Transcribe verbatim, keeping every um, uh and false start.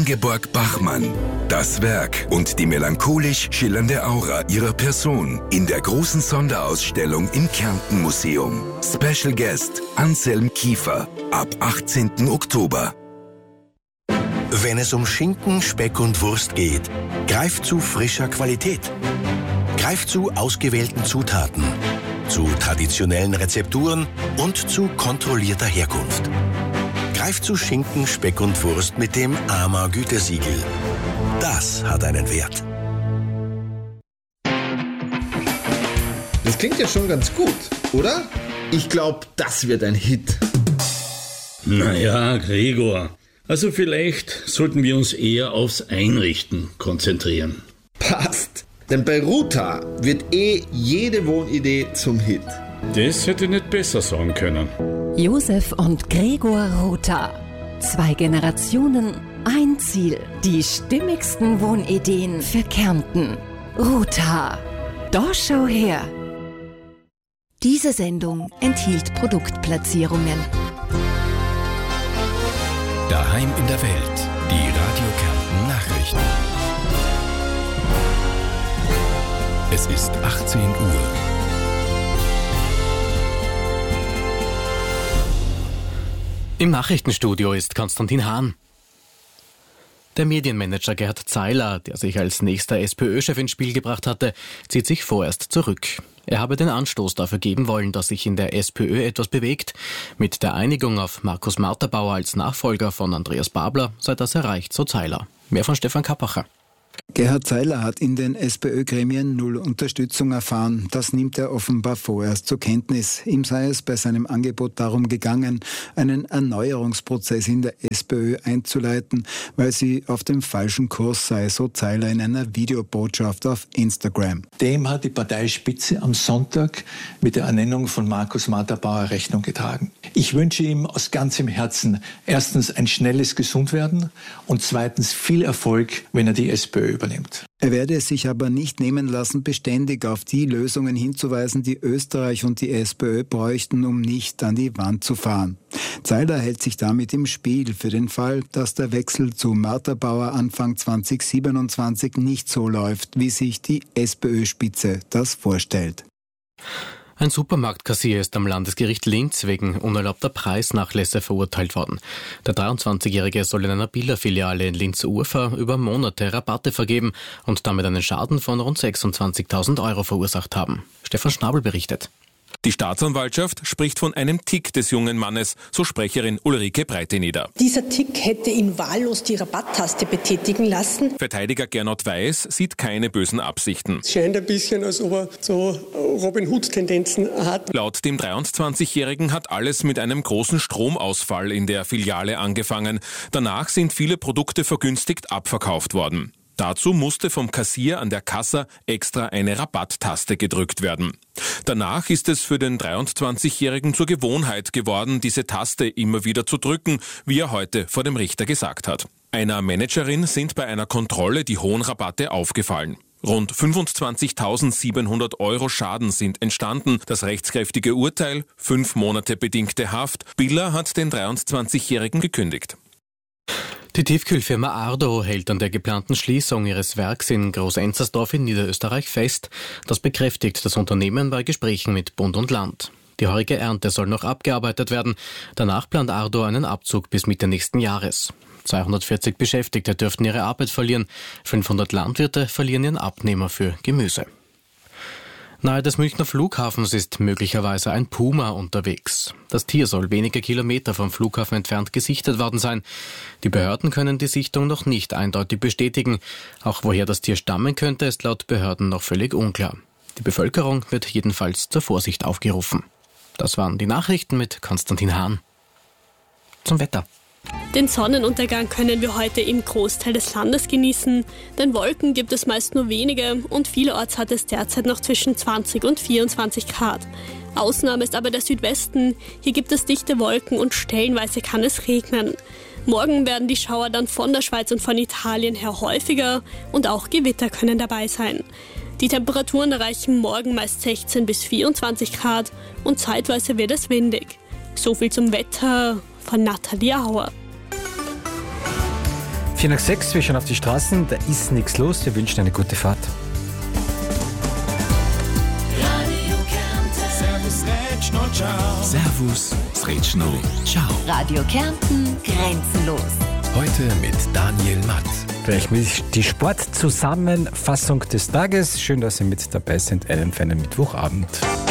Ingeborg Bachmann. Das Werk und die melancholisch schillernde Aura ihrer Person in der großen Sonderausstellung im Kärnten Museum. Special Guest Anselm Kiefer ab achtzehnten Oktober. Wenn es um Schinken, Speck und Wurst geht, greift zu frischer Qualität. Greift zu ausgewählten Zutaten, zu traditionellen Rezepturen und zu kontrollierter Herkunft. Greift zu Schinken, Speck und Wurst mit dem A M A Gütesiegel. Das hat einen Wert. Das klingt ja schon ganz gut, oder? Ich glaube, das wird ein Hit. Naja, Gregor. Also vielleicht sollten wir uns eher aufs Einrichten konzentrieren. Passt. Denn bei Ruta wird eh jede Wohnidee zum Hit. Das hätte ich nicht besser sagen können. Josef und Gregor Ruta. Zwei Generationen, ein Ziel. Die stimmigsten Wohnideen für Kärnten. Ruta. Da schau her. Diese Sendung enthielt Produktplatzierungen. Daheim in der Welt. Die Radio Kärnten Nachrichten. Es ist achtzehn Uhr. Im Nachrichtenstudio ist Konstantin Hahn. Der Medienmanager Gerhard Zeiler, der sich als nächster SPÖ-Chef ins Spiel gebracht hatte, zieht sich vorerst zurück. Er habe den Anstoß dafür geben wollen, dass sich in der SPÖ etwas bewegt. Mit der Einigung auf Markus Marterbauer als Nachfolger von Andreas Babler sei das erreicht, so Zeiler. Mehr von Stefan Kappacher. Gerhard Zeiler hat in den SPÖ-Gremien null Unterstützung erfahren. Das nimmt er offenbar vorerst zur Kenntnis. Ihm sei es bei seinem Angebot darum gegangen, einen Erneuerungsprozess in der SPÖ einzuleiten, weil sie auf dem falschen Kurs sei, so Zeiler in einer Videobotschaft auf Instagram. Dem hat die Parteispitze am Sonntag mit der Ernennung von Markus Marterbauer Rechnung getragen. Ich wünsche ihm aus ganzem Herzen erstens ein schnelles Gesundwerden und zweitens viel Erfolg, wenn er die SPÖ übernimmt. Er werde es sich aber nicht nehmen lassen, beständig auf die Lösungen hinzuweisen, die Österreich und die SPÖ bräuchten, um nicht an die Wand zu fahren. Zeiler hält sich damit im Spiel für den Fall, dass der Wechsel zu Marterbauer Anfang zwanzig siebenundzwanzig nicht so läuft, wie sich die SPÖ-Spitze das vorstellt. Ein Supermarktkassier ist am Landesgericht Linz wegen unerlaubter Preisnachlässe verurteilt worden. Der dreiundzwanzigjährige soll in einer Billa-Filiale in Linz-Urfahr über Monate Rabatte vergeben und damit einen Schaden von rund sechsundzwanzigtausend Euro verursacht haben. Stefan Schnabel berichtet. Die Staatsanwaltschaft spricht von einem Tick des jungen Mannes, so Sprecherin Ulrike Breiteneder. Dieser Tick hätte ihn wahllos die Rabatttaste betätigen lassen. Verteidiger Gernot Weiß sieht keine bösen Absichten. Es scheint ein bisschen, als ob er so Robin Hood-Tendenzen hat. Laut dem dreiundzwanzigjährigen hat alles mit einem großen Stromausfall in der Filiale angefangen. Danach sind viele Produkte vergünstigt abverkauft worden. Dazu musste vom Kassier an der Kassa extra eine Rabatttaste gedrückt werden. Danach ist es für den dreiundzwanzigjährigen zur Gewohnheit geworden, diese Taste immer wieder zu drücken, wie er heute vor dem Richter gesagt hat. Einer Managerin sind bei einer Kontrolle die hohen Rabatte aufgefallen. Rund fünfundzwanzigtausendsiebenhundert Euro Schaden sind entstanden. Das rechtskräftige Urteil, fünf Monate bedingte Haft. Billa hat den dreiundzwanzigjährigen gekündigt. Die Tiefkühlfirma Ardo hält an der geplanten Schließung ihres Werks in Groß-Enzersdorf in Niederösterreich fest. Das bekräftigt das Unternehmen bei Gesprächen mit Bund und Land. Die heurige Ernte soll noch abgearbeitet werden. Danach plant Ardo einen Abzug bis Mitte nächsten Jahres. zweihundertvierzig Beschäftigte dürften ihre Arbeit verlieren. fünfhundert Landwirte verlieren ihren Abnehmer für Gemüse. Nahe des Münchner Flughafens ist möglicherweise ein Puma unterwegs. Das Tier soll wenige Kilometer vom Flughafen entfernt gesichtet worden sein. Die Behörden können die Sichtung noch nicht eindeutig bestätigen. Auch woher das Tier stammen könnte, ist laut Behörden noch völlig unklar. Die Bevölkerung wird jedenfalls zur Vorsicht aufgerufen. Das waren die Nachrichten mit Konstantin Hahn. Zum Wetter. Den Sonnenuntergang können wir heute im Großteil des Landes genießen, denn Wolken gibt es meist nur wenige und vielerorts hat es derzeit noch zwischen zwanzig und vierundzwanzig Grad. Ausnahme ist aber der Südwesten, hier gibt es dichte Wolken und stellenweise kann es regnen. Morgen werden die Schauer dann von der Schweiz und von Italien her häufiger und auch Gewitter können dabei sein. Die Temperaturen erreichen morgen meist sechzehn bis vierundzwanzig Grad und zeitweise wird es windig. So viel zum Wetter von Nathalie Auer. Vier nach sechs, wir schauen auf die Straßen, da ist nichts los. Wir wünschen eine gute Fahrt. Servus, Sretschno, ciao. Radio Kärnten, grenzenlos. Heute mit Daniel Matt. Gleich mit die Sportzusammenfassung des Tages. Schön, dass Sie mit dabei sind. Einen feinen Mittwochabend.